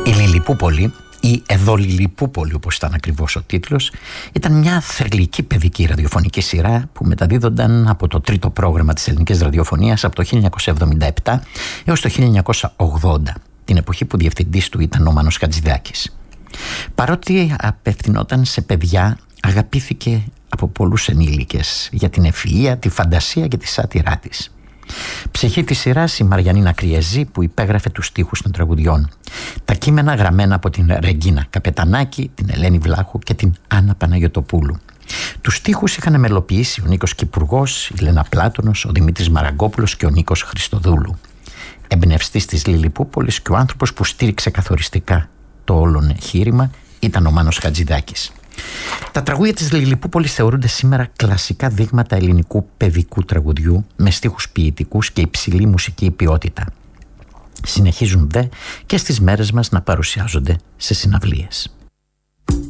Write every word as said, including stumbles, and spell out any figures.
Η Λιλιπούπολη, ή Εδώ Λιλιπούπολη όπως ήταν ακριβώς ο τίτλος, ήταν μια θρυλική παιδική ραδιοφωνική σειρά που μεταδίδονταν από το τρίτο πρόγραμμα της ελληνικής ραδιοφωνίας από το χίλια εννιακόσια εβδομήντα επτά έως το χίλια εννιακόσια ογδόντα, την εποχή που διευθυντής του ήταν ο Μάνος Χατζηδάκης. Παρότι απευθυνόταν σε παιδιά, αγαπήθηκε από πολλούς ενήλικες για την ευφυΐα, τη φαντασία και τη σάτυρά της. Ψυχή της σειράς η Μαριανίνα Κριεζή, που υπέγραφε τους στίχους των τραγουδιών. Τα κείμενα γραμμένα από την Ρεγκίνα Καπετανάκη, την Ελένη Βλάχου και την Άννα Παναγιωτοπούλου. Τους στίχους είχαν μελοποιήσει ο Νίκος Κυπουργός, η Λένα Πλάτωνος, ο Δημήτρης Μαραγκόπουλος και ο Νίκος Χριστοδούλου. Εμπνευστής της Λιλιπούπολης και ο άνθρωπος που στήριξε καθοριστικά το όλο εγχείρημα ήταν ο Μάνος Χατζηδάκης. Τα τραγούδια της Λιλιπούπολης θεωρούνται σήμερα κλασικά δείγματα ελληνικού παιδικού τραγουδιού με στίχους ποιητικούς και υψηλή μουσική ποιότητα. Συνεχίζουν δε και στις μέρες μας να παρουσιάζονται σε συναυλίες.